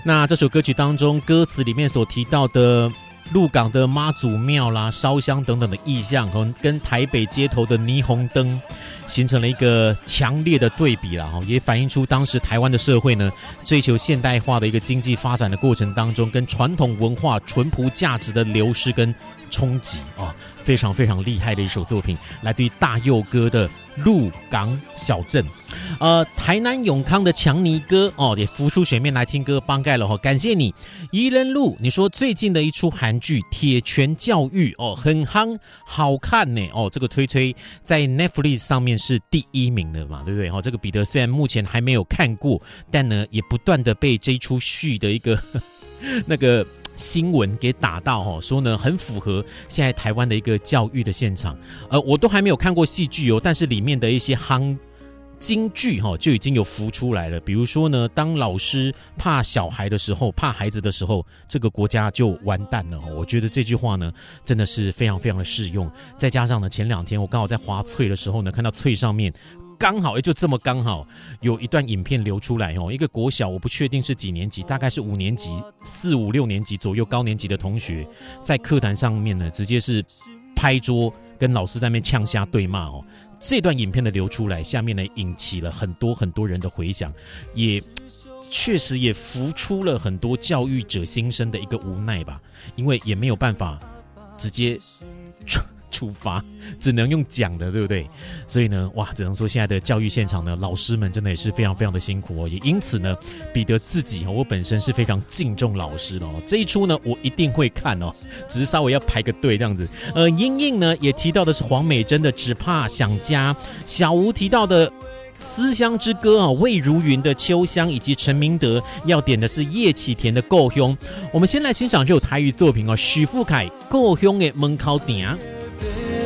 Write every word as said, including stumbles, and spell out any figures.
那这首歌曲当中，歌词里面所提到的鹿港的妈祖庙啦、烧香等等的意象，跟台北街头的霓虹灯形成了一个强烈的对比啦，也反映出当时台湾的社会呢，追求现代化的一个经济发展的过程当中，跟传统文化淳朴价值的流失跟冲击啊，非常非常厉害的一首作品，来自于大佑哥的鹿港小镇。呃，台南永康的强尼哥哦，也浮出水面来听歌帮盖了哈，感谢你。宜人路，你说最近的一出韩剧《铁拳教育》哦，很夯，好看呢哦，这个推推在 Netflix 上面是第一名的嘛，对不对？哦，这个彼得虽然目前还没有看过，但呢也不断的被这一出剧的一个那个新闻给打到哦，说呢很符合现在台湾的一个教育的现场。呃，我都还没有看过戏剧哦，但是里面的一些夯金句哈就已经有浮出来了，比如说呢，当老师怕小孩的时候，怕孩子的时候，这个国家就完蛋了。我觉得这句话呢，真的是非常非常的适用。再加上呢，前两天我刚好在滑脆的时候呢，看到脆上面刚好也就这么刚好有一段影片流出来哦，一个国小我不确定是几年级，大概是五年级、四五六年级左右高年级的同学，在课堂上面呢，直接是拍桌跟老师在那边呛瞎对骂哦。这段影片的流出来，下面呢引起了很多很多人的回响，也确实也浮出了很多教育者心声的一个无奈吧，因为也没有办法直接处罚，只能用讲的，对不对？所以呢，哇，只能说现在的教育现场呢，老师们真的也是非常非常的辛苦哦。也因此呢，彼得自己我本身是非常敬重老师的哦。这一出呢，我一定会看哦，只是稍微要排个队这样子。呃，英英呢也提到的是黄美珍的《只怕想家》，小吴提到的思乡之歌啊，魏如云的秋香，以及陈明德要点的是叶启田的故乡。我们先来欣赏这首台语作品哦，许富凯故乡的门口埕。